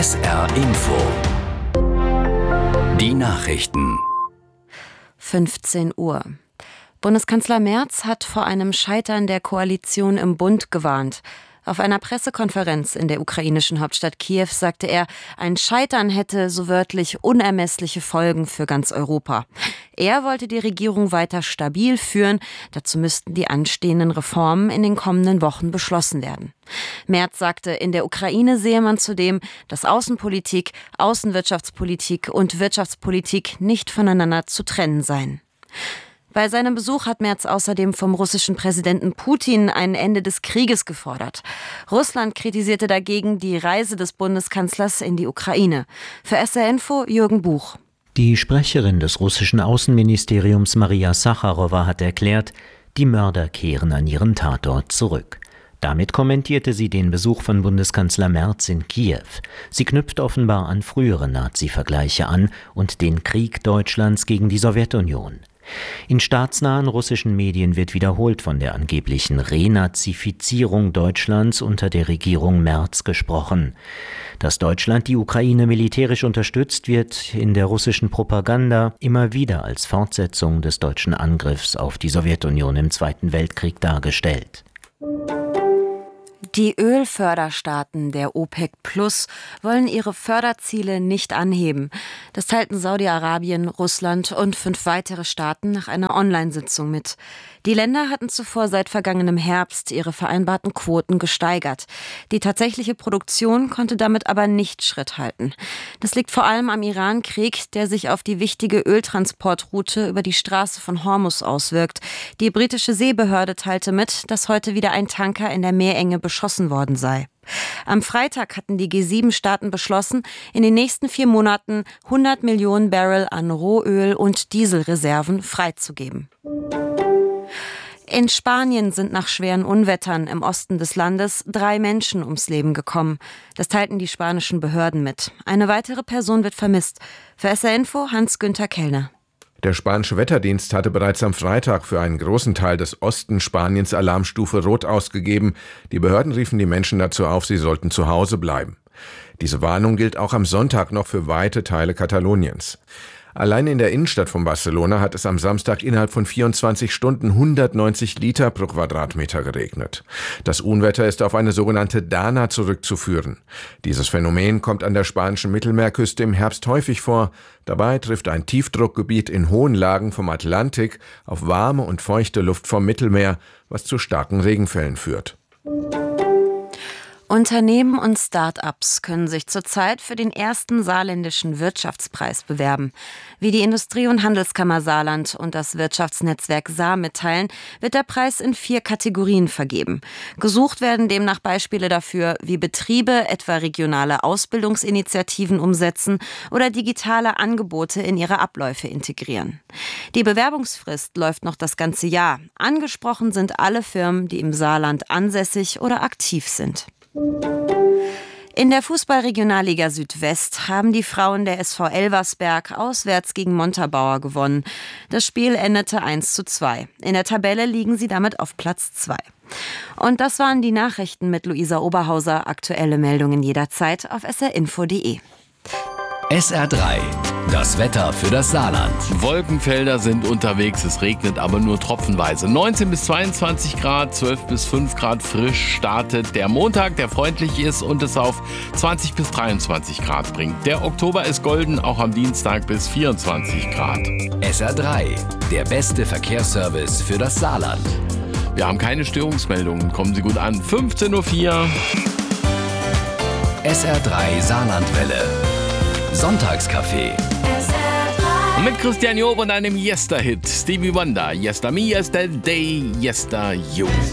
SR Info. Die Nachrichten. 15 Uhr. Bundeskanzler Merz hat vor einem Scheitern der Koalition im Bund gewarnt. Auf einer Pressekonferenz in der ukrainischen Hauptstadt Kiew sagte er, ein Scheitern hätte so wörtlich unermessliche Folgen für ganz Europa. Er wollte die Regierung weiter stabil führen. Dazu müssten die anstehenden Reformen in den kommenden Wochen beschlossen werden. Merz sagte, in der Ukraine sehe man zudem, dass Außenpolitik, Außenwirtschaftspolitik und Wirtschaftspolitik nicht voneinander zu trennen seien. Bei seinem Besuch hat Merz außerdem vom russischen Präsidenten Putin ein Ende des Krieges gefordert. Russland kritisierte dagegen die Reise des Bundeskanzlers in die Ukraine. Für SR Info Jürgen Buch. Die Sprecherin des russischen Außenministeriums Maria Sacharowa hat erklärt, die Mörder kehren an ihren Tatort zurück. Damit kommentierte sie den Besuch von Bundeskanzler Merz in Kiew. Sie knüpft offenbar an frühere Nazi-Vergleiche an und den Krieg Deutschlands gegen die Sowjetunion. In staatsnahen russischen Medien wird wiederholt von der angeblichen Renazifizierung Deutschlands unter der Regierung Merz gesprochen. Dass Deutschland die Ukraine militärisch unterstützt, wird in der russischen Propaganda immer wieder als Fortsetzung des deutschen Angriffs auf die Sowjetunion im Zweiten Weltkrieg dargestellt. Die Ölförderstaaten der OPEC Plus wollen ihre Förderziele nicht anheben. Das teilten Saudi-Arabien, Russland und 5 weitere Staaten nach einer Online-Sitzung mit. Die Länder hatten zuvor seit vergangenem Herbst ihre vereinbarten Quoten gesteigert. Die tatsächliche Produktion konnte damit aber nicht Schritt halten. Das liegt vor allem am Iran-Krieg, der sich auf die wichtige Öltransportroute über die Straße von Hormuz auswirkt. Die britische Seebehörde teilte mit, dass heute wieder ein Tanker in der Meerenge beschossen worden sei. Am Freitag hatten die G7-Staaten beschlossen, in den nächsten 4 Monaten 100 Millionen Barrel an Rohöl und Dieselreserven freizugeben. In Spanien sind nach schweren Unwettern im Osten des Landes 3 Menschen ums Leben gekommen. Das teilten die spanischen Behörden mit. Eine weitere Person wird vermisst. Für SR Info Hans-Günther Kellner. Der spanische Wetterdienst hatte bereits am Freitag für einen großen Teil des Osten Spaniens Alarmstufe Rot ausgegeben. Die Behörden riefen die Menschen dazu auf, sie sollten zu Hause bleiben. Diese Warnung gilt auch am Sonntag noch für weite Teile Kataloniens. Allein in der Innenstadt von Barcelona hat es am Samstag innerhalb von 24 Stunden 190 Liter pro Quadratmeter geregnet. Das Unwetter ist auf eine sogenannte Dana zurückzuführen. Dieses Phänomen kommt an der spanischen Mittelmeerküste im Herbst häufig vor. Dabei trifft ein Tiefdruckgebiet in hohen Lagen vom Atlantik auf warme und feuchte Luft vom Mittelmeer, was zu starken Regenfällen führt. Unternehmen und Start-ups können sich zurzeit für den ersten saarländischen Wirtschaftspreis bewerben. Wie die Industrie- und Handelskammer Saarland und das Wirtschaftsnetzwerk Saar mitteilen, wird der Preis in 4 Kategorien vergeben. Gesucht werden demnach Beispiele dafür, wie Betriebe etwa regionale Ausbildungsinitiativen umsetzen oder digitale Angebote in ihre Abläufe integrieren. Die Bewerbungsfrist läuft noch das ganze Jahr. Angesprochen sind alle Firmen, die im Saarland ansässig oder aktiv sind. In der Fußball-Regionalliga Südwest haben die Frauen der SV Elversberg auswärts gegen Montabaur gewonnen. Das Spiel endete 1:2. In der Tabelle liegen sie damit auf Platz 2. Und das waren die Nachrichten mit Luisa Oberhauser. Aktuelle Meldungen jederzeit auf srinfo.de. SR3, das Wetter für das Saarland. Wolkenfelder sind unterwegs, es regnet aber nur tropfenweise. 19 bis 22 Grad, 12 bis 5 Grad frisch startet der Montag, der freundlich ist und es auf 20 bis 23 Grad bringt. Der Oktober ist golden, auch am Dienstag bis 24 Grad. SR3, der beste Verkehrsservice für das Saarland. Wir haben keine Störungsmeldungen, kommen Sie gut an. 15:04 Uhr. SR3 Saarlandwelle. Sonntagscafé. Mit Christian Job und einem Yester-Hit. Stevie Wonder. Yester me, yesterday, yester you.